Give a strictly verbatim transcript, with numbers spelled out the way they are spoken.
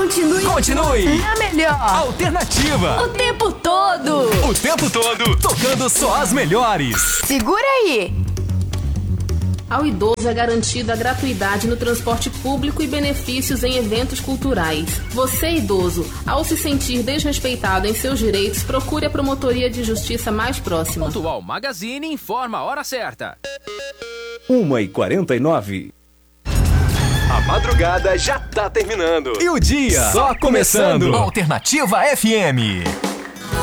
Continue. Continue. É a melhor. Alternativa. O tempo todo. O tempo todo, tocando só as melhores. Segura aí. Ao idoso é garantida a gratuidade no transporte público e benefícios em eventos culturais. Você, idoso, ao se sentir desrespeitado em seus direitos, procure a promotoria de justiça mais próxima. Pontual Magazine informa a hora certa. uma e quarenta e nove. A madrugada já tá terminando. E o dia só começando. Alternativa F M.